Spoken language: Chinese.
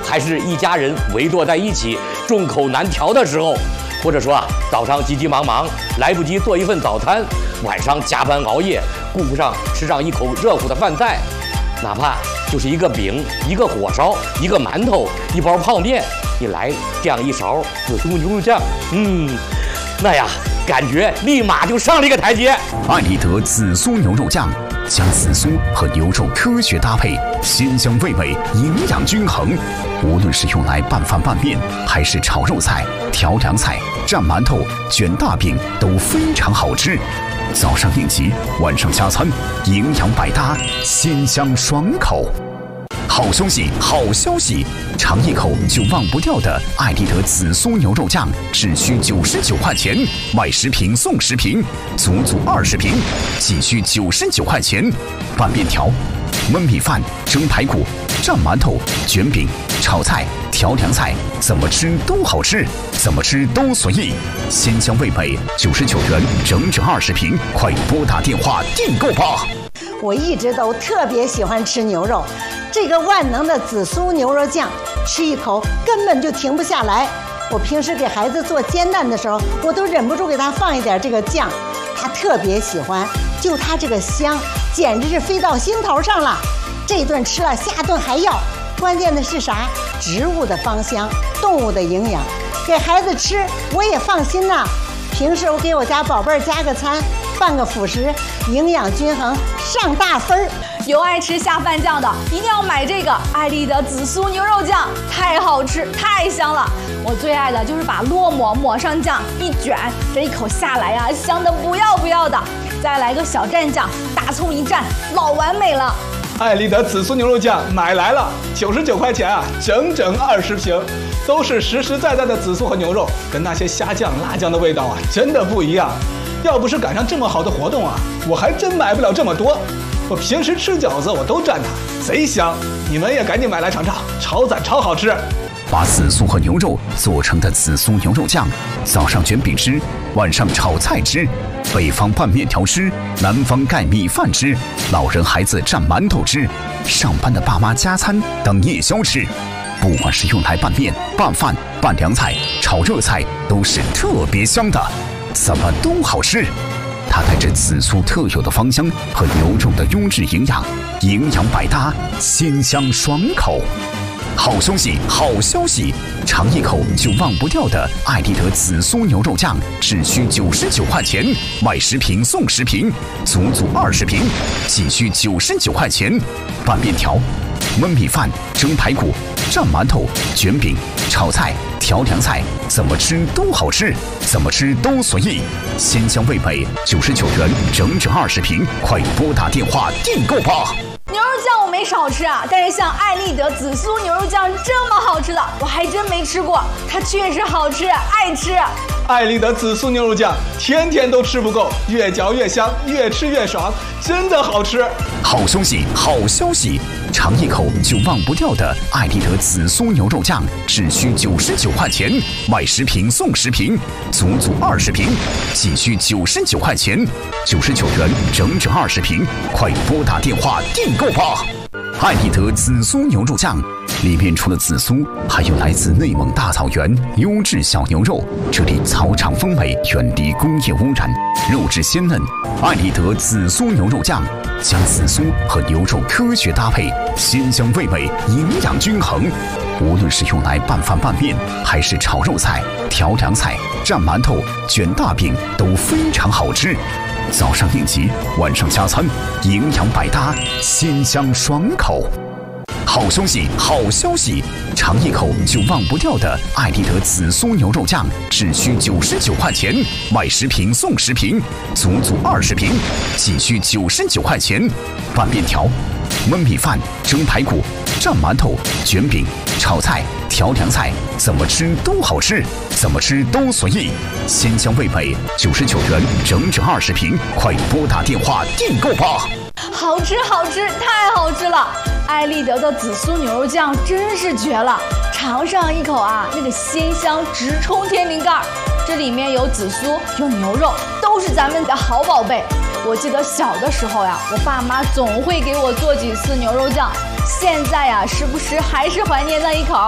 还是一家人围坐在一起，众口难调的时候，或者说啊，早上急急忙忙来不及做一份早餐，晚上加班熬夜顾不上吃上一口热乎的饭菜，哪怕就是一个饼、一个火烧、一个馒头、一包泡面，你来这样一勺紫苏牛肉酱，那呀，感觉立马就上了一个台阶。 爱丽德紫苏牛肉酱将紫苏和牛肉科学搭配，鲜香味美，营养均衡。无论是用来拌饭拌面，还是炒肉菜、调凉菜、蘸馒头、卷大饼，都非常好吃。早上应急，晚上加餐，营养百搭，鲜香爽口。好消息，好消息！尝一口就忘不掉的爱丽德紫苏牛肉酱，只需99块钱，买10瓶送10瓶，足20瓶，仅需99块钱。拌面条、焖米饭、蒸排骨、蘸馒头、卷饼、炒菜、调凉菜，怎么吃都好吃，怎么吃都随意。鲜香味美，99元，整20瓶，快拨打电话订购吧！ 我一直都特别喜欢吃牛肉，这个万能的紫苏牛肉酱，吃一口根本就停不下来。我平时给孩子做煎蛋的时候，我都忍不住给他放一点这个酱，他特别喜欢。就他这个香，简直是飞到心头上了。这顿吃了，下顿还要。关键的是啥？植物的芳香，动物的营养，给孩子吃我也放心呐。平时我给我家宝贝儿加个餐，拌个辅食，营养均衡，上大分儿。 有爱吃下饭酱的，一定要买这个爱丽德紫苏牛肉酱，太好吃，太香了。我最爱的就是把烙馍抹上酱，一卷，这一口下来呀，香的不要不要的。再来个小蘸酱，大葱一蘸，老完美了。 爱丽德紫苏牛肉酱买来了，99块钱啊，整20瓶，都是实实在在的紫苏和牛肉，跟那些虾酱、辣酱的味道啊，真的不一样。要不是赶上这么好的活动啊，我还真买不了这么多。我平时吃饺子我都蘸它，贼香。你们也赶紧买来尝尝，超赞超好吃。 把紫苏和牛肉做成的紫苏牛肉酱，早上卷饼吃，晚上炒菜吃，北方拌面条吃，南方盖米饭吃，老人孩子蘸馒头吃，上班的爸妈加餐当夜宵吃。不管是用来拌面、拌饭、拌凉菜、炒热菜，都是特别香的，怎么都好吃。它带着紫苏特有的芳香和牛肉的优质营养，营养百搭，鲜香爽口。好消息，好消息！尝一口就忘不掉的爱丽德紫苏牛肉酱，只需99块钱，买10瓶送10瓶，足20瓶，仅需99块钱。拌面条、焖米饭、蒸排骨、蘸馒头、卷饼、炒菜、调凉菜，怎么吃都好吃，怎么吃都随意。鲜香味美，99元，整20瓶，快拨打电话订购吧！ 牛肉酱我没少吃啊，但是像爱丽德紫苏牛肉酱这么好吃的，我还真没吃过。它确实好吃，爱吃。 爱丽德紫苏牛肉酱，天天都吃不够，越嚼越香，越吃越爽，真的好吃。 好消息，好消息！尝一口就忘不掉的爱丽德紫苏牛肉酱，只需99块钱，买10瓶送10瓶，足20瓶，仅需99块钱，99元，整20瓶，快拨打电话订购吧！爱丽德紫苏牛肉酱里面除了紫苏，还有来自内蒙大草原优质小牛肉，这里草场丰美，远离工业污染，肉质鲜嫩。爱丽德紫苏牛肉酱将紫苏和牛肉科学搭配，鲜香味美，营养均衡。无论是用来拌饭拌面，还是炒肉菜、调凉菜、蘸馒头、卷大饼，都非常好吃。早上应急，晚上加餐，营养百搭，鲜香爽口。好消息，好消息！尝一口就忘不掉的爱丽德紫苏牛肉酱，只需99块钱，买10瓶送10瓶，足20瓶，仅需99块钱。拌面条、焖米饭、蒸排骨、蘸馒头、卷饼、炒菜、调凉菜，怎么吃都好吃，怎么吃都随意。鲜香味美，99元，整20瓶，快拨打电话订购吧！ 好吃，好吃，太好吃了！爱丽德的紫苏牛肉酱真是绝了，尝上一口啊，那个鲜香直冲天灵盖。这里面有紫苏，有牛肉，都是咱们的好宝贝。我记得小的时候呀，我爸妈总会给我做几次牛肉酱，现在呀，时不时还是怀念那一口。